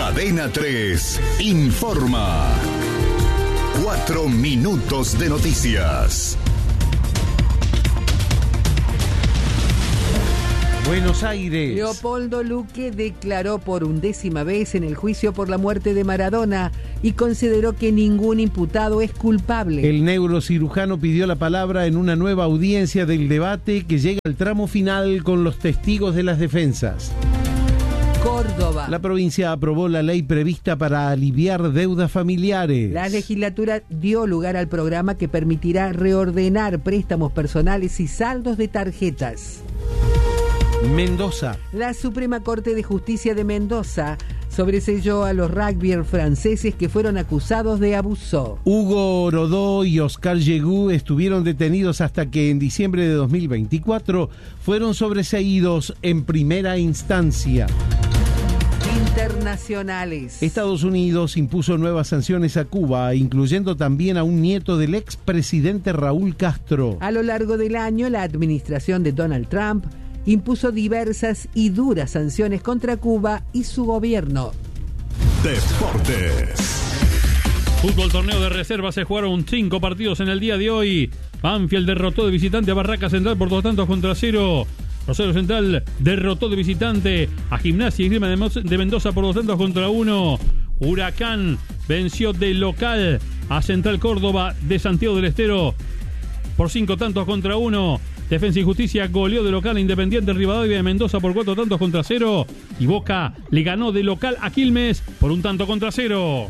Cadena 3 informa. 4 minutos de noticias. Buenos Aires. Leopoldo Luque declaró por 11ª vez en el juicio por la muerte de Maradona y consideró que ningún imputado es culpable. El neurocirujano pidió la palabra en una nueva audiencia del debate que llega al tramo final con los testigos de las defensas. Córdoba. La provincia aprobó la ley prevista para aliviar deudas familiares. La legislatura dio lugar al programa que permitirá reordenar préstamos personales y saldos de tarjetas. Mendoza. La Suprema Corte de Justicia de Mendoza sobreseyó a los rugbyers franceses que fueron acusados de abuso. Hugo Rodó y Oscar Yegú estuvieron detenidos hasta que en diciembre de 2024 fueron sobreseídos en primera instancia. Internacionales. Estados Unidos impuso nuevas sanciones a Cuba, incluyendo también a un nieto del expresidente Raúl Castro. A lo largo del año, la administración de Donald Trump impuso diversas y duras sanciones contra Cuba y su gobierno. Deportes. Fútbol torneo de reserva, se jugaron 5 partidos en el día de hoy. Banfield derrotó de visitante a Barraca Central por 2-0. Rosario Central derrotó de visitante a Gimnasia y Esgrima de Mendoza por 2-1. Huracán venció de local a Central Córdoba de Santiago del Estero por 5-1. Defensa y Justicia goleó de local a Independiente Rivadavia de Mendoza por 4-0. Y Boca le ganó de local a Quilmes por 1-0.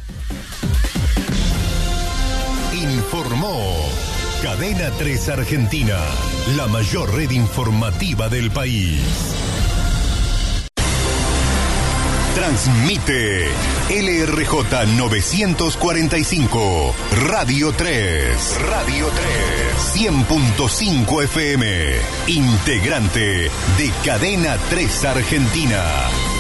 Informó Cadena 3 Argentina, la mayor red informativa del país. Transmite LRJ 945, Radio 3. Radio 3, 100.5 FM, integrante de Cadena 3 Argentina.